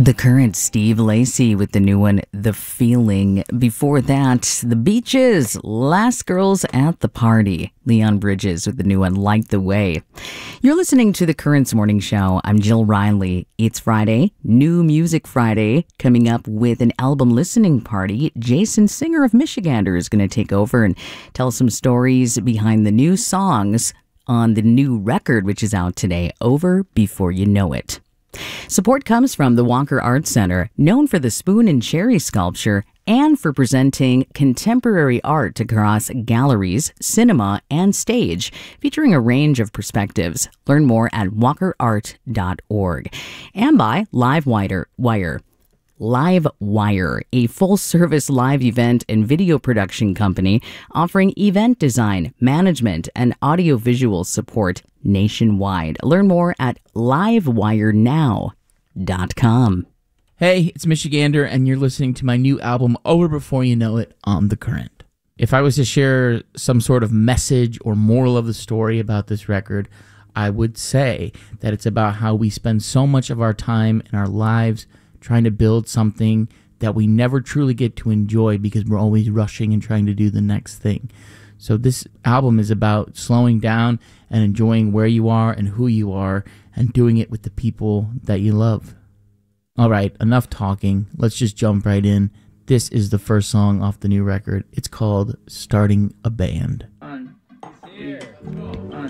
The Current, Steve Lacy with the new one, The Feeling. Before that, The Beaches, Last Girls at the Party. Leon Bridges with the new one, Light the Way. You're listening to The Current's Morning Show. I'm Jill Riley. It's Friday, New Music Friday. Coming up with an album listening party, Jason Singer of Michigander is going to take over and tell some stories behind the new songs on the new record, which is out today, Over Before You Know It. Support comes from the Walker Art Center, known for the spoon and cherry sculpture and for presenting contemporary art across galleries, cinema, and stage, featuring a range of perspectives. Learn more at walkerart.org. And by Livewire. Livewire, a full-service live event and video production company offering event design, management, and audiovisual support nationwide. Learn more at livewirenow.com. Hey, it's Michigander, and you're listening to my new album, Over Before You Know It, on The Current. If I was to share some sort of message or moral of the story about this record, I would say that it's about how we spend so much of our time in our lives trying to build something that we never truly get to enjoy because we're always rushing and trying to do the next thing. So this album is about slowing down and enjoying where you are and who you are and doing it with the people that you love. All right, enough talking. Let's just jump right in. This is the first song off the new record. It's called Starting a Band.